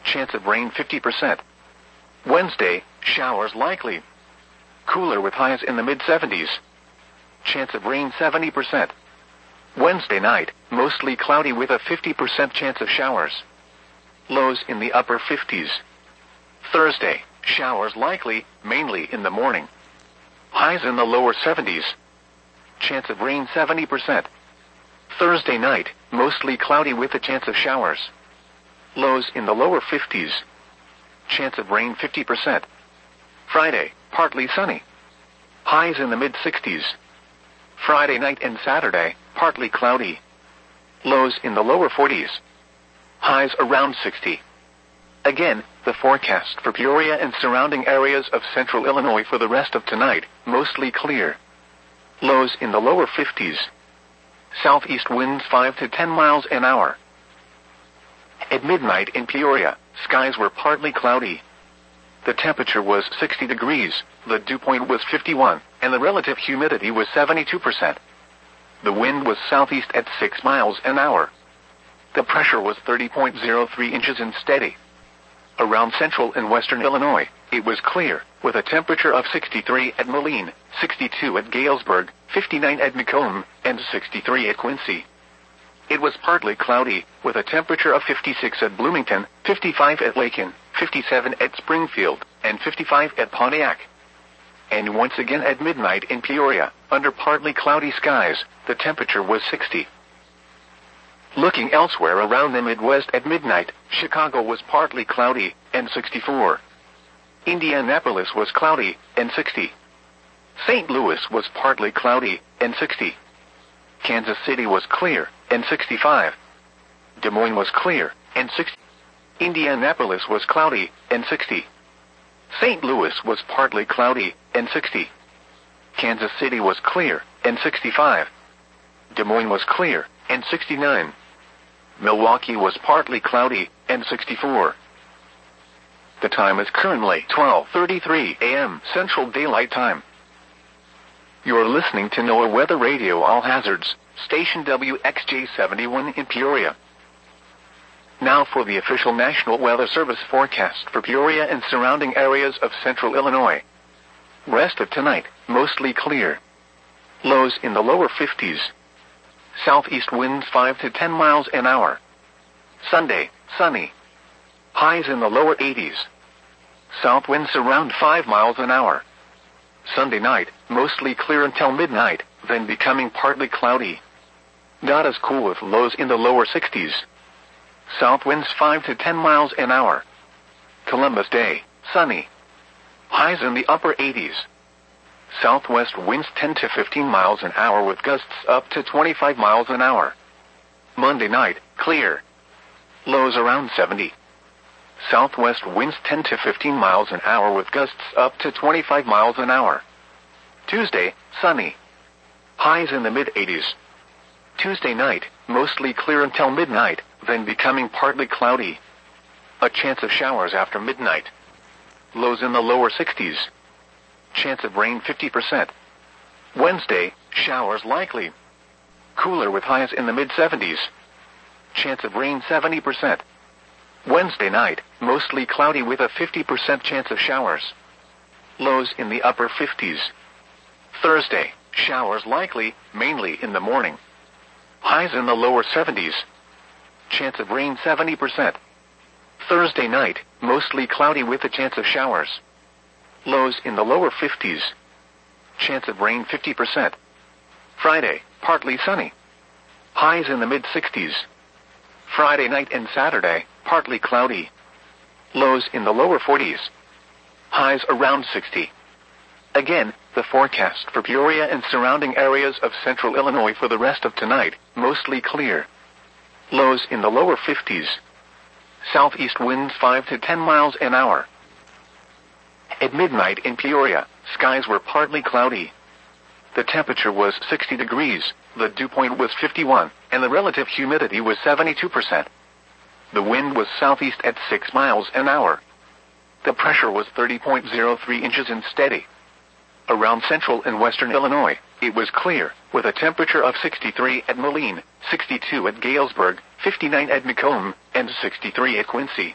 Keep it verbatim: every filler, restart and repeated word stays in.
Chance of rain fifty percent. Wednesday, showers likely. Cooler with highs in the mid seventies. Chance of rain seventy percent. Wednesday night, mostly cloudy with a fifty percent chance of showers. Lows in the upper fifties. Thursday, showers likely, mainly in the morning. Highs in the lower seventies. Chance of rain seventy percent. Thursday night, mostly cloudy with a chance of showers. Lows in the lower fifties. Chance of rain fifty percent. Friday, partly sunny. Highs in the mid sixties. Friday night and Saturday, partly cloudy. Lows in the lower forties. Highs around sixty. Again, the forecast for Peoria and surrounding areas of central Illinois for the rest of tonight, mostly clear. Lows in the lower fifties. Southeast winds five to ten miles an hour. At midnight in Peoria, skies were partly cloudy. The temperature was sixty degrees, the dew point was fifty-one, and the relative humidity was seventy-two percent. The wind was southeast at six miles an hour. The pressure was thirty point zero three inches and steady. Around central and western Illinois, it was clear, with a temperature of sixty-three at Moline, sixty-two at Galesburg, fifty-nine at Macomb, and sixty-three at Quincy. It was partly cloudy, with a temperature of fifty-six at Bloomington, fifty-five at Lakin, fifty-seven at Springfield, and fifty-five at Pontiac. And once again at midnight in Peoria, under partly cloudy skies, the temperature was sixty. Looking elsewhere around the Midwest at midnight, Chicago was partly cloudy, and sixty-four. Indianapolis was cloudy, and sixty. Saint Louis was partly cloudy, and sixty. Kansas City was clear, and sixty-five. Des Moines was clear, and sixty. Indianapolis was cloudy, and sixty. Saint Louis was partly cloudy, and sixty. Kansas City was clear, and sixty-five. Des Moines was clear, and sixty-nine. Milwaukee was partly cloudy, and sixty-four. The time is currently twelve thirty-three a m Central Daylight Time. You're listening to NOAA Weather Radio All Hazards, station W X J seventy-one in Peoria. Now for the official National Weather Service forecast for Peoria and surrounding areas of central Illinois. Rest of tonight, mostly clear. Lows in the lower fifties. Southeast winds five to ten miles an hour. Sunday, sunny. Highs in the lower eighties. South winds around five miles an hour. Sunday night, mostly clear until midnight, then becoming partly cloudy. Not as cool with lows in the lower sixties. South winds five to ten miles an hour. Columbus Day, sunny. Highs in the upper eighties. Southwest winds ten to fifteen miles an hour with gusts up to twenty-five miles an hour. Monday night, clear. Lows around seventy. Southwest winds ten to fifteen miles an hour with gusts up to twenty-five miles an hour. Tuesday, sunny. Highs in the mid eighties. Tuesday night, mostly clear until midnight, then becoming partly cloudy. A chance of showers after midnight. Lows in the lower sixties. Chance of rain fifty percent. Wednesday, showers likely. Cooler with highs in the mid seventies. Chance of rain seventy percent. Wednesday night, mostly cloudy with a fifty percent chance of showers. Lows in the upper fifties. Thursday, showers likely, mainly in the morning. Highs in the lower seventies. Chance of rain seventy percent. Thursday night, mostly cloudy with a chance of showers. Lows in the lower fifties. Chance of rain fifty percent. Friday, partly sunny. Highs in the mid sixties. Friday night and Saturday, partly cloudy. Lows in the lower forties. Highs around sixty. Again, the forecast for Peoria and surrounding areas of central Illinois for the rest of tonight, mostly clear. Lows in the lower fifties. Southeast winds five to ten miles an hour. At midnight in Peoria, skies were partly cloudy. The temperature was sixty degrees, the dew point was fifty-one, and the relative humidity was seventy-two percent. The wind was southeast at six miles an hour. The pressure was thirty point zero three inches and steady. Around central and western Illinois, it was clear, with a temperature of sixty-three at Moline, sixty-two at Galesburg, fifty-nine at Macomb, and sixty-three at Quincy.